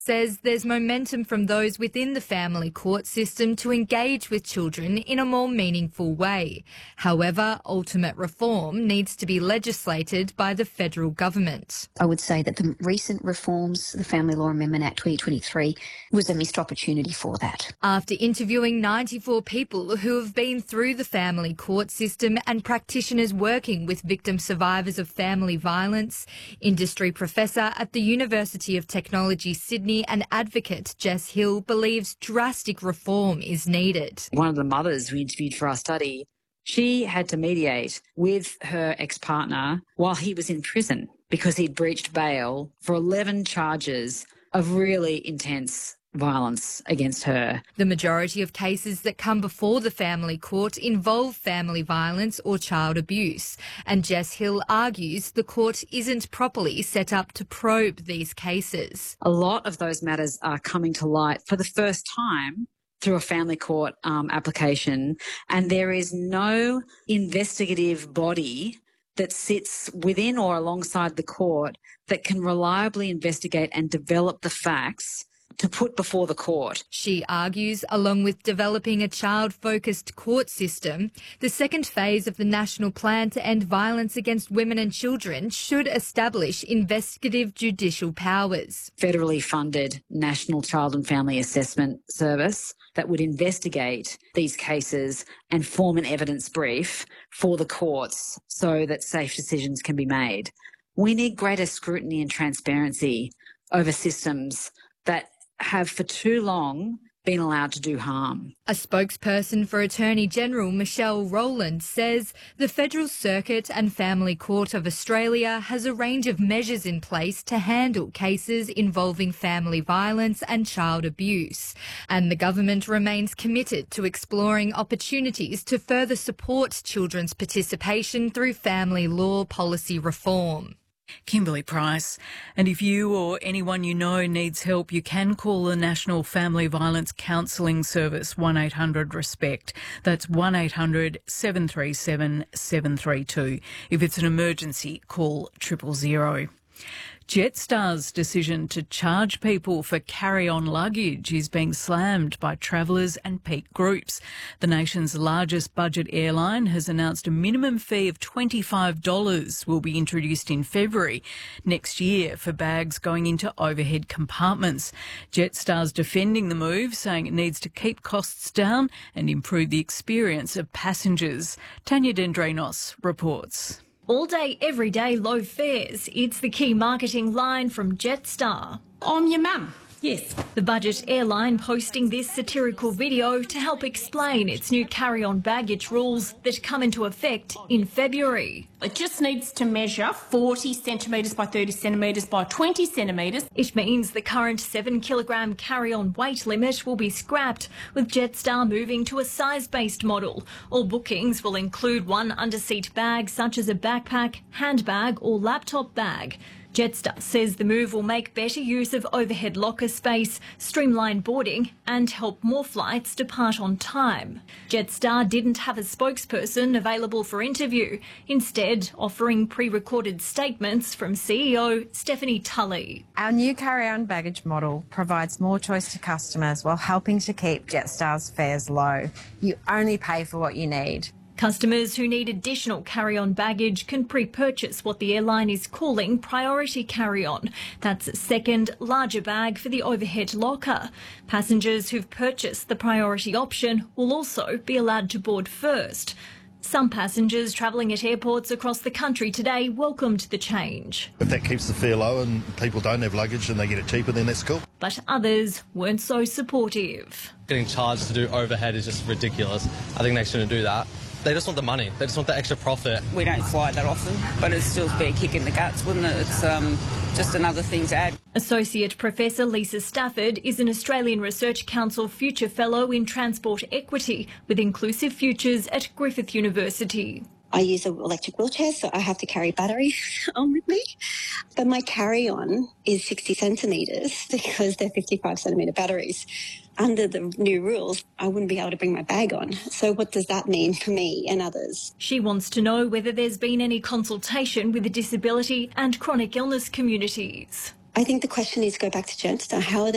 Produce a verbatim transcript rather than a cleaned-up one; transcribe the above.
says there's momentum from those within the family court system to engage with children in a more meaningful way. However, ultimate reform needs to be legislated by the federal government. I would say that the recent reforms, the Family Law Amendment Act twenty twenty-three, was a missed opportunity for that. After interviewing ninety-four people who have been through the family court system and practitioners working with victim survivors of family violence, industry professor at the University of Technology, Sydney, and advocate Jess Hill believes drastic reform is needed. One of the mothers we interviewed for our study, she had to mediate with her ex-partner while he was in prison because he'd breached bail for eleven charges of really intense violence against her. The majority of cases that come before the family court involve family violence or child abuse, and Jess Hill argues the court isn't properly set up to probe these cases. A lot of those matters are coming to light for the first time through a family court um, application, and there is no investigative body that sits within or alongside the court that can reliably investigate and develop the facts to put before the court. She argues, along with developing a child-focused court system, the second phase of the National Plan to End Violence Against Women and Children should establish investigative judicial powers. Federally funded National Child and Family Assessment Service that would investigate these cases and form an evidence brief for the courts so that safe decisions can be made. We need greater scrutiny and transparency over systems that have for too long been allowed to do harm. A spokesperson for Attorney General Michelle Rowland says the Federal Circuit and Family Court of Australia has a range of measures in place to handle cases involving family violence and child abuse, and the government remains committed to exploring opportunities to further support children's participation through family law policy reform. Kimberly Price. And if you or anyone you know needs help, you can call the National Family Violence Counselling Service, one eight hundred RESPECT. That's one eight hundred seven three seven seven three two. If it's an emergency, call triple zero. Jetstar's decision to charge people for carry-on luggage is being slammed by travellers and peak groups. The nation's largest budget airline has announced a minimum fee of twenty-five dollars will be introduced in February next year for bags going into overhead compartments. Jetstar's defending the move, saying it needs to keep costs down and improve the experience of passengers. Tanya Dendrinos reports. All day, every day, low fares. It's the key marketing line from Jetstar. I'm your mum. Yes. The budget airline posting this satirical video to help explain its new carry-on baggage rules that come into effect in February. It just needs to measure forty centimetres by thirty centimetres by twenty centimetres. It means the current seven kilogram carry-on weight limit will be scrapped, with Jetstar moving to a size-based model. All bookings will include one under-seat bag, such as a backpack, handbag or laptop bag. Jetstar says the move will make better use of overhead locker space, streamline boarding and help more flights depart on time. Jetstar didn't have a spokesperson available for interview, instead offering pre-recorded statements from C E O Stephanie Tully. Our new carry-on baggage model provides more choice to customers while helping to keep Jetstar's fares low. You only pay for what you need. Customers who need additional carry-on baggage can pre-purchase what the airline is calling priority carry-on. That's a second, larger bag for the overhead locker. Passengers who've purchased the priority option will also be allowed to board first. Some passengers travelling at airports across the country today welcomed the change. If that keeps the fare low and people don't have luggage and they get it cheaper, then that's cool. But others weren't so supportive. Getting charged to do overhead is just ridiculous. I think they shouldn't do that. They just want the money. They just want the extra profit. We don't fly that often, but it'd still be a kick in the guts, wouldn't it? It's um, just another thing to add. Associate Professor Lisa Stafford is an Australian Research Council Future Fellow in Transport Equity with Inclusive Futures at Griffith University. I use an electric wheelchair, so I have to carry batteries on with me. But my carry-on is sixty centimetres because they're fifty-five centimetre batteries. Under the new rules, I wouldn't be able to bring my bag on. So what does that mean for me and others? She wants to know whether there's been any consultation with the disability and chronic illness communities. I think the question needs to go back to Jetstar. How are they